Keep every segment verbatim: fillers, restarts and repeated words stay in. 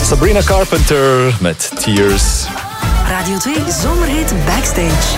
Sabrina Carpenter met Tears. Radio twee Zomerhit Backstage.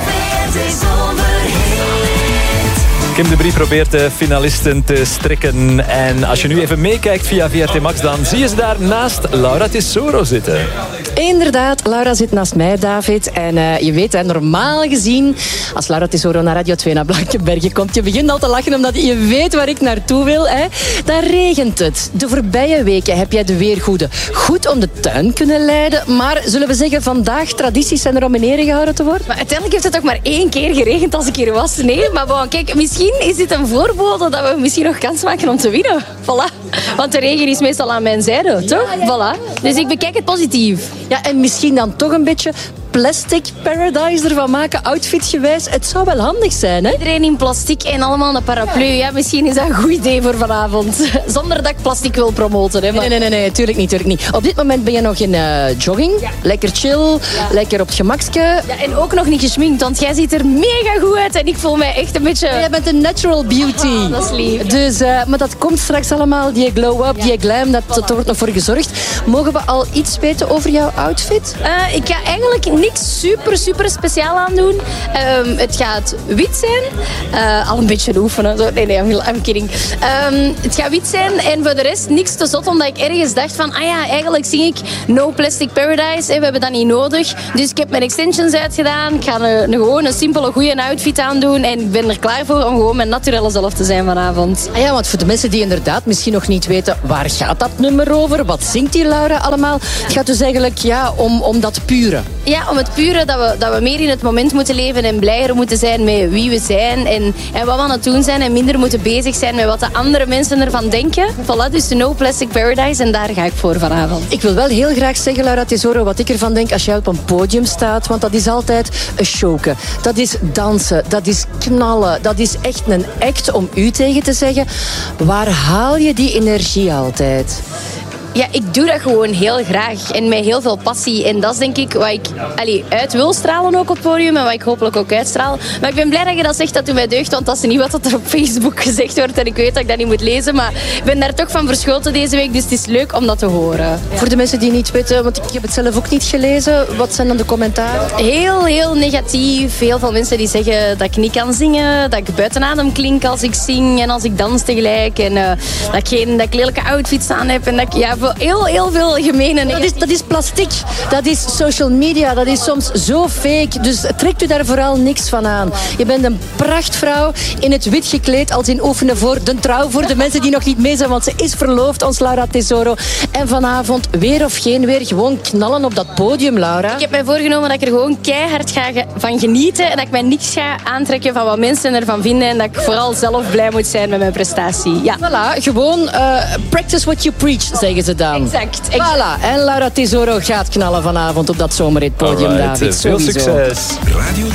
Kim de Brie probeert de finalisten te strikken. En als je nu even meekijkt via V R T Max, dan zie je ze daar naast Laura Tesoro zitten. Inderdaad, Laura zit naast mij, David. En uh, je weet, hè, normaal gezien, als Laura Tesoro naar Radio twee naar Blankenbergen komt, je begint al te lachen omdat je weet waar ik naartoe wil. Hè. Dan regent het. De voorbije weken heb jij de weergoeden goed om de tuin kunnen leiden. Maar zullen we zeggen, vandaag tradities zijn er om in ere gehouden te worden? Maar uiteindelijk heeft het ook maar één keer geregend als ik hier was. Nee, maar bon, kijk, misschien is dit een voorbode dat we misschien nog kans maken om te winnen. Voilà. Want de regen is meestal aan mijn zijde, toch? Ja, ja. Voilà. Dus ik bekijk het positief. Ja, en misschien dan toch een beetje plastic paradise ervan maken, outfitgewijs. Het zou wel handig zijn, hè? Iedereen in plastic en allemaal een paraplu. Ja, misschien is dat een goed idee voor vanavond. Zonder dat ik plastic wil promoten. Hè, maar... Nee, nee, nee, nee, tuurlijk niet, tuurlijk niet. Op dit moment ben je nog in uh, jogging. Ja. Lekker chill, ja. Lekker op het gemakske. Ja, en ook nog niet geschminkt, want jij ziet er mega goed uit. En ik voel mij echt een beetje... Ja, jij bent een natural beauty. Oh, dat is lief. Dus, uh, maar dat komt straks allemaal, die glow-up, ja. Die glam, dat, dat wordt nog voor gezorgd. Mogen we al iets weten over jouw outfit? Uh, ik ga eigenlijk niks super, super speciaal aan doen. Um, het gaat wit zijn. Uh, al een beetje oefenen. Zo. Nee, nee, I'm, I'm kidding. Um, het gaat wit zijn en voor de rest niks te zot, omdat ik ergens dacht van, ah ja, eigenlijk zing ik No Plastic Paradise. Hè, we hebben dat niet nodig. Dus ik heb mijn extensions uitgedaan. Ik ga een, een, gewoon een simpele, goede outfit aandoen en ik ben er klaar voor om gewoon mijn naturelle zelf te zijn vanavond. Ah ja, want voor de mensen die inderdaad misschien nog niet weten, waar gaat dat nummer over? Wat zingt die Laura allemaal? Het gaat dus eigenlijk ja, om, om dat pure. Ja, om het pure, dat we, dat we meer in het moment moeten leven en blijer moeten zijn met wie we zijn en, en wat we aan het doen zijn en minder moeten bezig zijn met wat de andere mensen ervan denken. Voilà, dus No Plastic Paradise en daar ga ik voor vanavond. Ik wil wel heel graag zeggen, Laura Tesoro, wat ik ervan denk als jij op een podium staat, want dat is altijd een showke. Dat is dansen, dat is knallen, dat is echt een act om u tegen te zeggen. Waar haal je die energie altijd? Ja, ik doe dat gewoon heel graag en met heel veel passie. En dat is denk ik wat ik allee, uit wil stralen ook op het podium en wat ik hopelijk ook uitstraal. Maar ik ben blij dat je dat zegt, dat doet mij deugd, want dat is niet wat er op Facebook gezegd wordt en ik weet dat ik dat niet moet lezen. Maar ik ben daar toch van verschoten deze week, dus het is leuk om dat te horen. Ja. Voor de mensen die niet weten, want ik heb het zelf ook niet gelezen, wat zijn dan de commentaren? Heel, heel negatief. Heel veel mensen die zeggen dat ik niet kan zingen, dat ik buiten adem klink als ik zing en als ik dans tegelijk. En uh, dat, ik geen, dat ik lelijke outfits aan heb en dat ik... Ja, heel, heel veel gemene. Dat is, dat is plastic, dat is social media, dat is soms zo fake. Dus trekt u daar vooral niks van aan. Je bent een prachtvrouw in het wit gekleed als in oefenen voor de trouw. Voor de mensen die nog niet mee zijn, want ze is verloofd, ons Laura Tesoro. En vanavond, weer of geen weer, gewoon knallen op dat podium, Laura. Ik heb mij voorgenomen dat ik er gewoon keihard ga van genieten en dat ik mij niks ga aantrekken van wat mensen ervan vinden en dat ik vooral zelf blij moet zijn met mijn prestatie. Ja. Voilà, gewoon uh, practice what you preach, zeggen ze dan. Exact, exact. Voilà, en Laura Tesoro gaat knallen vanavond op dat zomerhit podium, David. Veel succes. Radio